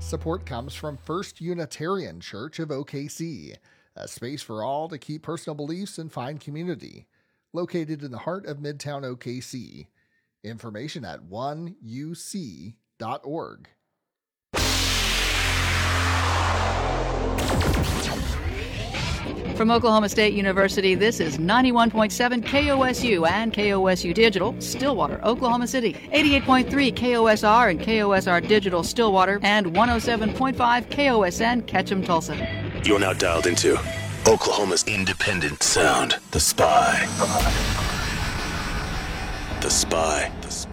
Support comes from First Unitarian Church of OKC, a space for all to keep personal beliefs and find community. Located in the heart of Midtown OKC. Information at oneuc.org. From Oklahoma State University, this is 91.7 KOSU and KOSU Digital, Stillwater, Oklahoma City, 88.3 KOSR and KOSR Digital, Stillwater, and 107.5 KOSN, Ketchum, Tulsa. You're now dialed into Oklahoma's independent sound, The Spy. The Spy. The Spy.